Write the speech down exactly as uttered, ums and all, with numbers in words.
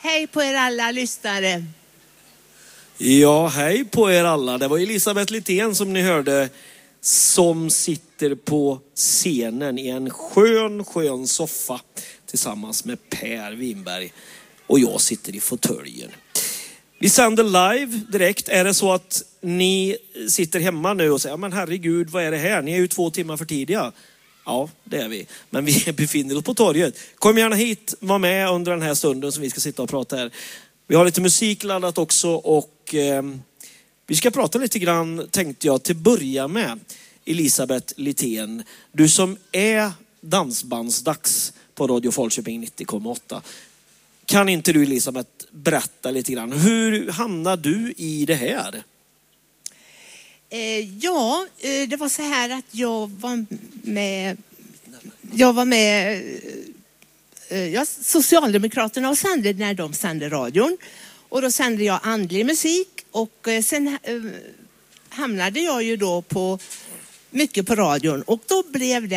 Hej på er alla lyssnare. Ja, hej på er alla. Det var Elisabeth Littén som ni hörde, som sitter på scenen i en skön, skön soffa tillsammans med Per Winberg. Och jag sitter i fåtöljen. Vi sänder live direkt. Är det så att ni sitter hemma nu och säger, men herregud, vad är det här? Ni är ju två timmar för tidiga. Ja, det är vi. Men vi befinner oss på torget. Kom gärna hit, var med under den här stunden som vi ska sitta och prata här. Vi har lite musik laddat också och eh, vi ska prata lite grann, tänkte jag, till börja med. Elisabeth Littén, du som är dansbandsdags på Radio Falköping nittio komma åtta. Kan inte du, Elisabeth, berätta lite grann, hur hamnade du i det här? Eh, ja, eh, det var så här att jag var med, jag var med eh, jag, Socialdemokraterna och sände när de sände radion. Och då sände jag andlig musik och eh, sen eh, hamnade jag ju då på mycket på radion och då blev det